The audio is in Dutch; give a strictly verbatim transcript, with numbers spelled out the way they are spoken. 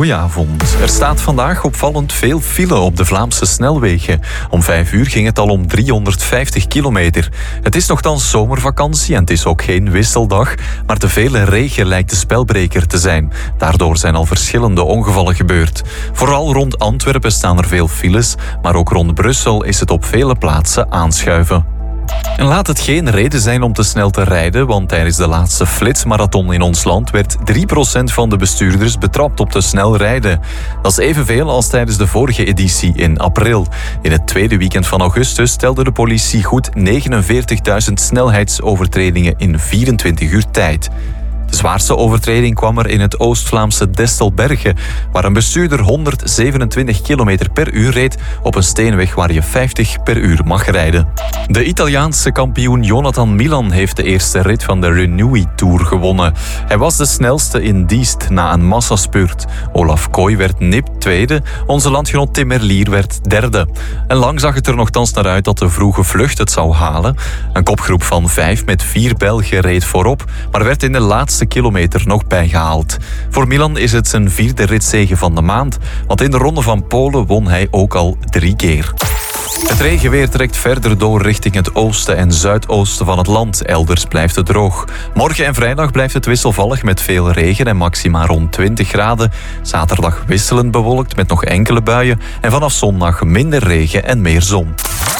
Goedenavond. Er staat vandaag opvallend veel file op de Vlaamse snelwegen. Om vijf uur ging het al om driehonderdvijftig kilometer. Het is nogthans zomervakantie en het is ook geen wisseldag, maar de vele regen lijkt de spelbreker te zijn. Daardoor zijn al verschillende ongevallen gebeurd. Vooral rond Antwerpen staan er veel files, maar ook rond Brussel is het op vele plaatsen aanschuiven. En laat het geen reden zijn om te snel te rijden, want tijdens de laatste flitsmarathon in ons land werd drie procent van de bestuurders betrapt op te snel rijden. Dat is evenveel als tijdens de vorige editie in april. In het tweede weekend van augustus telde de politie goed negenenveertigduizend snelheidsovertredingen in vierentwintig uur tijd. De zwaarste overtreding kwam er in het Oost-Vlaamse Destelberge, waar een bestuurder honderdzevenentwintig kilometer per uur reed op een steenweg waar je vijftig per uur mag rijden. De Italiaanse kampioen Jonathan Milan heeft de eerste rit van de Renewy Tour gewonnen. Hij was de snelste in Diest na een massaspurt. Olaf Kooi werd nipt tweede, onze landgenoot Tim Merlier werd derde. En lang zag het er nogthans naar uit dat de vroege vlucht het zou halen. Een kopgroep van vijf met vier Belgen reed voorop, maar werd in de laatste kilometer nog bijgehaald. Voor Milan is het zijn vierde ritzege van de maand, want in de Ronde van Polen won hij ook al drie keer. Het regenweer trekt verder door richting het oosten en zuidoosten van het land. Elders blijft het droog. Morgen en vrijdag blijft het wisselvallig met veel regen en maxima rond twintig graden. Zaterdag wisselend bewolkt met nog enkele buien en vanaf zondag minder regen en meer zon.